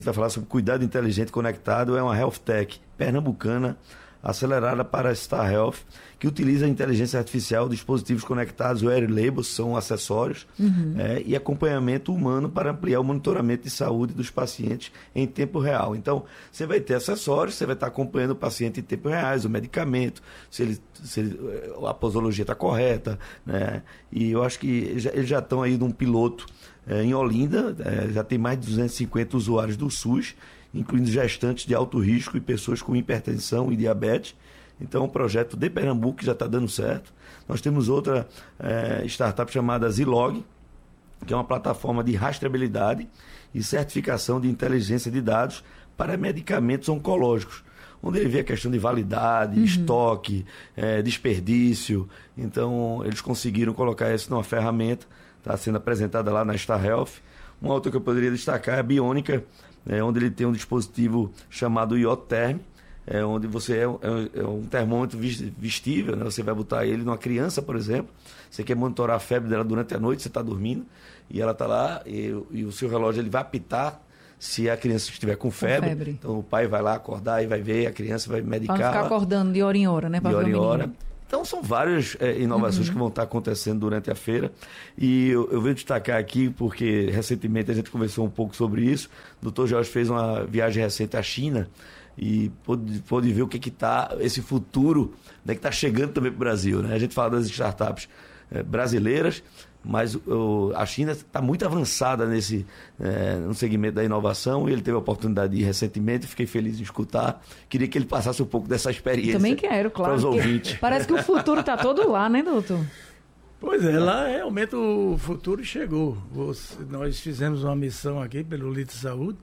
Vai falar sobre cuidado inteligente conectado, é uma health tech pernambucana acelerada para a Star Health, que utiliza a inteligência artificial, dispositivos conectados, wearables, são acessórios, e acompanhamento humano para ampliar o monitoramento de saúde dos pacientes em tempo real. Então, você vai ter acessórios, você vai estar acompanhando o paciente em tempo real, o medicamento, se a posologia está correta, né? E eu acho que eles já estão aí num piloto em Olinda, já tem mais de 250 usuários do SUS, incluindo gestantes de alto risco e pessoas com hipertensão e diabetes. Então, é um projeto de Pernambuco que já está dando certo. Nós temos outra startup chamada Zilog, que é uma plataforma de rastreabilidade e certificação de inteligência de dados para medicamentos oncológicos, onde ele vê a questão de validade, estoque, desperdício. Então, eles conseguiram colocar isso numa ferramenta, está sendo apresentada lá na Star Health. Uma outra que eu poderia destacar é a Biônica, onde ele tem um dispositivo chamado IoTerm, onde você é um termômetro vestível, né? Você vai botar ele numa criança, por exemplo, você quer monitorar a febre dela durante a noite, você está dormindo, e ela está lá, e o seu relógio ele vai apitar se a criança estiver com febre. Então o pai vai lá acordar e vai ver, a criança vai medicar. Para não ficar acordando de hora em hora, né? De hora em hora. Então, são várias inovações que vão estar acontecendo durante a feira. E eu venho destacar aqui, porque recentemente a gente conversou um pouco sobre isso. O Dr. Jorge fez uma viagem recente à China e pôde ver o que está esse futuro, né, que está chegando também para o Brasil, né? A gente fala das startups brasileiras, mas a China está muito avançada no segmento da inovação, e ele teve a oportunidade de ir recentemente, fiquei feliz em escutar. Queria que ele passasse um pouco dessa experiência. Também quero, claro. Para os ouvintes. Parece que o futuro está todo lá, né, doutor? Pois é, lá realmente o futuro chegou. Nós fizemos uma missão aqui pelo Lite Saúde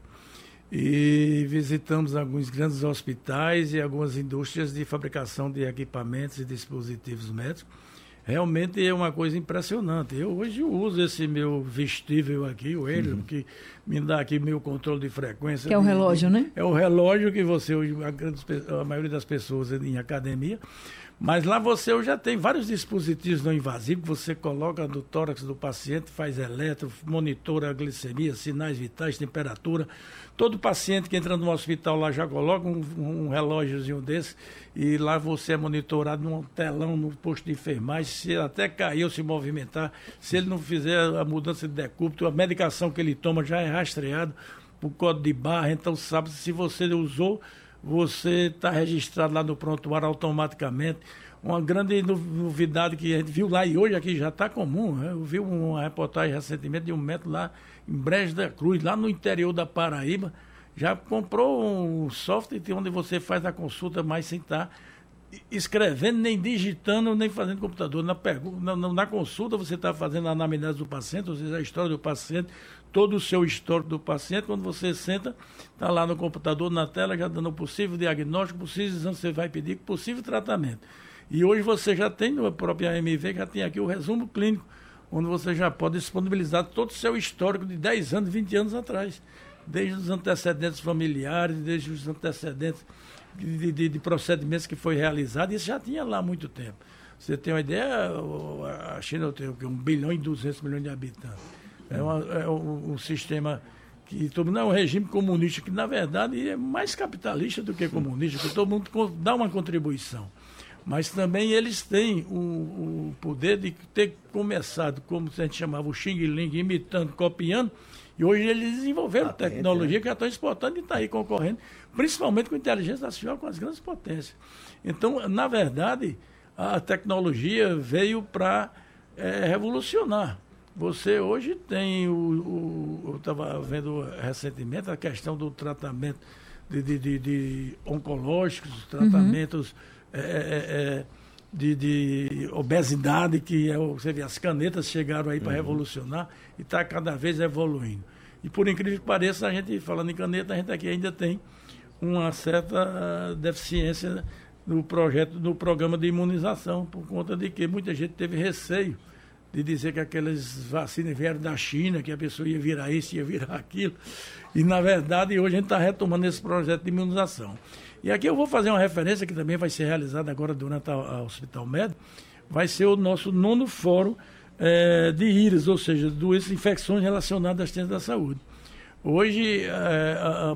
e visitamos alguns grandes hospitais e algumas indústrias de fabricação de equipamentos e dispositivos médicos. Realmente é uma coisa impressionante. Eu hoje uso esse meu vestível aqui, o Hélio, que me dá aqui meu controle de frequência. Que é o relógio, né? É o relógio que você hoje, a maioria das pessoas em academia. Mas lá você já tem vários dispositivos não invasivos que você coloca no tórax do paciente, faz eletro, monitora a glicemia, sinais vitais, temperatura. Todo paciente que entra no hospital lá já coloca um relógiozinho desse, e lá você é monitorado num telão no posto de enfermagem. Se até cair ou se movimentar, se ele não fizer a mudança de decúbito, a medicação que ele toma já é rastreado por código de barra. Então sabe se você usou, você está registrado lá no prontuário automaticamente. Uma grande novidade que a gente viu lá, e hoje aqui já está comum, né? Eu vi uma reportagem recentemente de um médico lá em Brejo da Cruz, lá no interior da Paraíba, já comprou um software onde você faz a consulta mais sem estar escrevendo, nem digitando, nem fazendo computador. Na consulta você está fazendo a anamnese do paciente, ou seja, a história do paciente, todo o seu histórico do paciente. Quando você senta, está lá no computador, na tela, já dando possível diagnóstico, possível exame que você vai pedir, possível tratamento. E hoje você já tem, na própria AMV, já tem aqui o resumo clínico, onde você já pode disponibilizar todo o seu histórico de 10 anos, 20 anos atrás. Desde os antecedentes familiares, desde os antecedentes de procedimentos que foi realizado, isso já tinha lá há muito tempo. Você tem uma ideia, a China tem 1 bilhão e 200 milhões de habitantes. É um sistema que não é um regime comunista, que na verdade é mais capitalista do que comunista, que todo mundo dá uma contribuição. Mas também eles têm o poder de ter começado, como a gente chamava, o Xing Ling, imitando, copiando, e hoje eles desenvolveram tecnologia que já estão exportando e está aí concorrendo, principalmente com inteligência artificial, com as grandes potências. Então, na verdade, a tecnologia veio para revolucionar. Você hoje tem, eu estava vendo recentemente a questão do tratamento de oncológicos, tratamentos de obesidade, que você vê, as canetas chegaram aí para revolucionar e está cada vez evoluindo. E por incrível que pareça, a gente, falando em caneta, a gente aqui ainda tem uma certa deficiência no programa de imunização, por conta de que muita gente teve receio de dizer que aquelas vacinas vieram da China, que a pessoa ia virar isso, ia virar aquilo. E, na verdade, hoje a gente está retomando esse projeto de imunização. E aqui eu vou fazer uma referência que também vai ser realizada agora durante a Hospital Med, vai ser o nosso 9º fórum de íris, ou seja, doenças, infecções relacionadas às ciências da saúde. Hoje,